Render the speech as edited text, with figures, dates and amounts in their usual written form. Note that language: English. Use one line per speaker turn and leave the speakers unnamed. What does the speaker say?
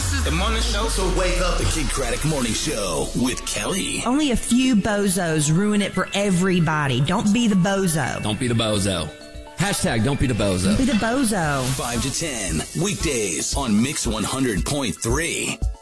This is the morning show.
So wake up the Kid Craddock Morning Show with Kelly.
Only a few bozos ruin it for everybody. Don't be the bozo.
Don't be the bozo. Hashtag don't be the bozo.
Don't be the bozo.
5 to 10, weekdays on Mix 100.3.